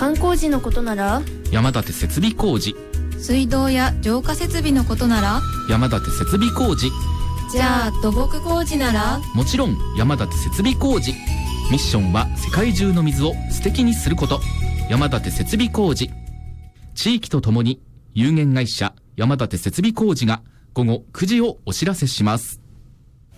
観光時のことなら山立設備工事。 水道や浄化設備のことなら山立設備工事。 じゃあ土木工事ならもちろん山立設備工事。ミッションは世界中の水を素敵にすること。山立設備工事。地域とともに有限会社山立設備工事が午後9時をお知らせします。